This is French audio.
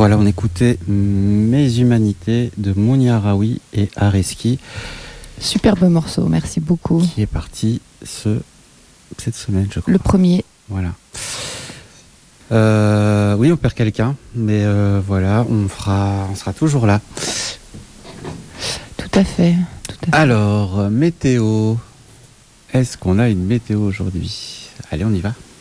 Voilà, on écoutait Mes Humanités de Mounia Raoui et Areski. Superbe morceau, merci beaucoup. Qui est parti cette semaine, je crois. Le premier. Voilà. Oui, on perd quelqu'un, mais voilà, on sera toujours là. Tout à fait. Alors, météo. Est-ce qu'on a une météo aujourd'hui ? Allez, on y va.